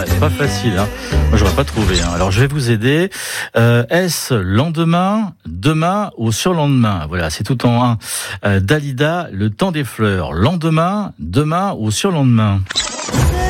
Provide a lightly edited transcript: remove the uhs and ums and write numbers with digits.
C'est pas facile, hein. Moi, j'aurais pas trouvé, hein. Alors, je vais vous aider. Est-ce lendemain, demain ou surlendemain? Voilà, c'est tout en un. Dalida, le temps des fleurs. Lendemain, demain ou surlendemain?